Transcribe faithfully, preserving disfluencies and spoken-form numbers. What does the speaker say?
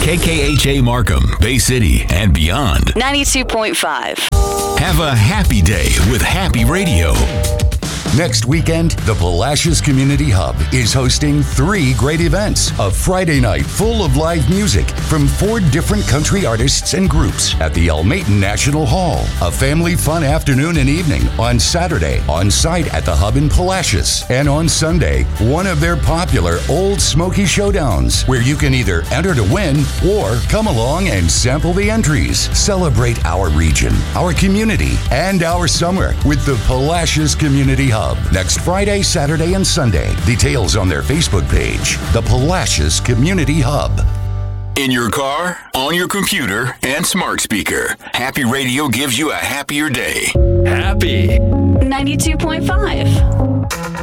K K H A Markham, Bay City, and beyond. ninety-two point five. Have a happy day with Happy Radio. Next weekend, the Palacios Community Hub is hosting three great events. A Friday night full of live music from four different country artists and groups at the Almaton National Hall. A family fun afternoon and evening on Saturday on site at the Hub in Palacios. And on Sunday, one of their popular Old Smoky Showdowns, where you can either enter to win or come along and sample the entries. Celebrate our region, our community, and our summer with the Palacios Community Hub. Next Friday, Saturday, and Sunday. Details on their Facebook page, the Palacios Community Hub. In your car, on your computer, and smart speaker, Happy Radio gives you a happier day. Happy. ninety-two point five.